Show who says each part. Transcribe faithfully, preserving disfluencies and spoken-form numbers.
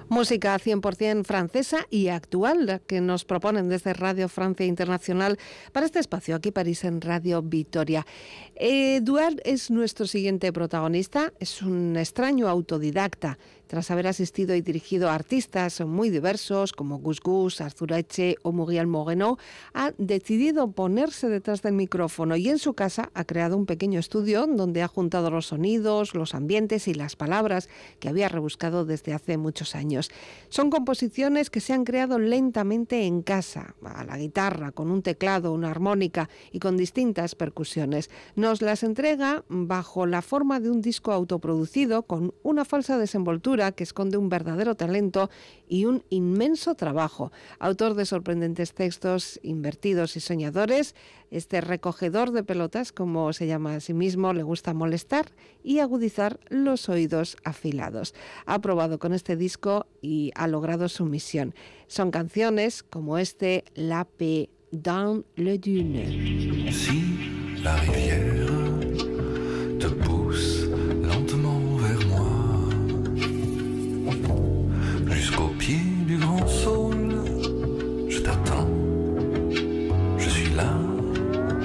Speaker 1: Música cien por ciento francesa y actual, la que nos proponen desde Radio Francia Internacional para este espacio, aquí París en Radio Vitoria. Eduard es nuestro siguiente protagonista, es un extraño autodidacta. Tras haber asistido y dirigido a artistas muy diversos como Gus Gus, Arthur Eche o Muriel Moreno, ha decidido ponerse detrás del micrófono y en su casa ha creado un pequeño estudio donde ha juntado los sonidos, los ambientes y las palabras que había rebuscado desde hace muchos años. Son composiciones que se han creado lentamente en casa, a la guitarra, con un teclado, una armónica y con distintas percusiones. Nos las entrega bajo la forma de un disco autoproducido con una falsa desenvoltura que esconde un verdadero talento y un inmenso trabajo. Autor de sorprendentes textos invertidos y soñadores, este recogedor de pelotas, como se llama a sí mismo, le gusta molestar y agudizar los oídos afilados. Ha probado con este disco y ha logrado su misión. Son canciones como este La Paix dans le Dune.
Speaker 2: Si la rivière